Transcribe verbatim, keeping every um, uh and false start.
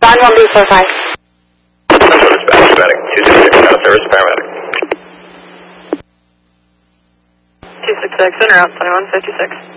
Ron one B four five. Paramedic, two six six, out of service, paramedic. two six six, in route, twenty-one fifty-six.